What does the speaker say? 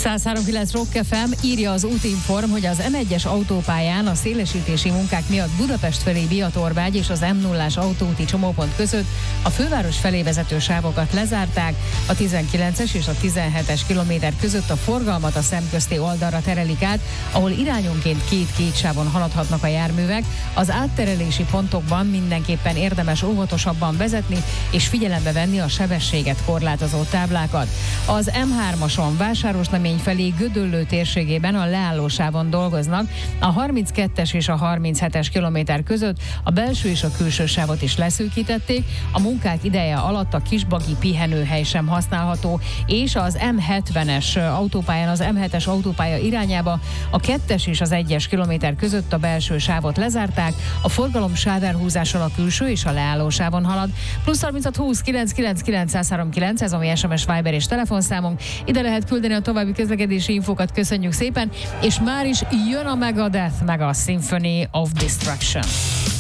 103.9 Rock FM, írja az Útinform, hogy az M1-es autópályán a szélesítési munkák miatt Budapest felé Biatorvágy és az M0-ás autóúti csomópont között a főváros felé vezető sávokat lezárták, a 19-es és a 17-es kilométer között a forgalmat a szemközti oldalra terelik át, ahol irányonként két sávon haladhatnak a járművek. Az átterelési pontokban mindenképpen érdemes óvatosabban vezetni és figyelembe venni a sebességet korlátozó táblákat. Az M3-ason Vásárosnamény felé Gödöllő térségében a leállósávon dolgoznak, a 32-es és a 37-es kilométer között a belső és a külső sávot is leszűkítették, a munkák ideje alatt a Kisbagi pihenőhely sem használható, és az M70-es autópályán, az M7-es autópálya irányába a 2-es és az 1-es kilométer között a belső sávot lezárták, a forgalom sávelhúzással a külső és a leállósávon halad. Plusz 36 20 999 103.9, ez a mi SMS, Viber és telefonszámunk. Ide lehet küldeni a további közlekedési infókat, köszönjük szépen, és már is jön a Megadeth meg a Symphony of Destruction.